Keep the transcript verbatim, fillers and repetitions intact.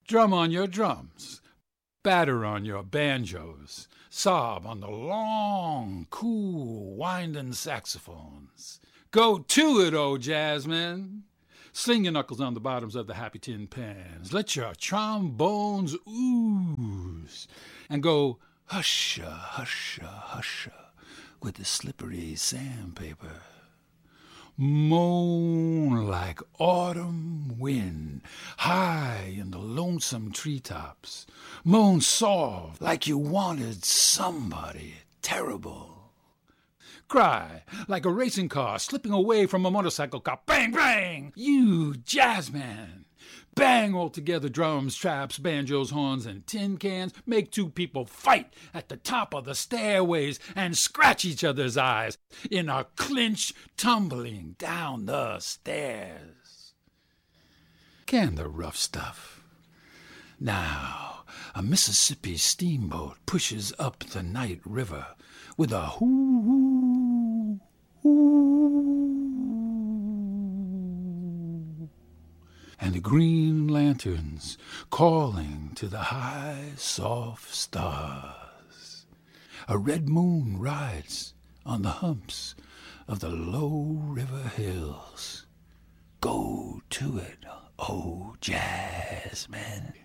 Drum on your drums, batter on your banjos, sob on the long, cool, winding saxophones. Go to it, old jazzmen! Sling your knuckles on the bottoms of the happy tin pans. Let your trombones ooze. And go husha, husha, husha with the slippery sandpaper. Moan like autumn wind high in the lonesome treetops. Moan soft like you wanted somebody terrible. Cry like a racing car slipping away from a motorcycle car. Bang, bang! You jazzman! Bang all together drums, traps, banjos, horns, and tin cans. Make two people fight at the top of the stairways and scratch each other's eyes in a clinch tumbling down the stairs. Can the rough stuff. Now, a Mississippi steamboat pushes up the night river with a hoo, hoo, and the green lanterns calling to the high, soft stars. A red moon rides on the humps of the low river hills. Go to it, oh jazzman.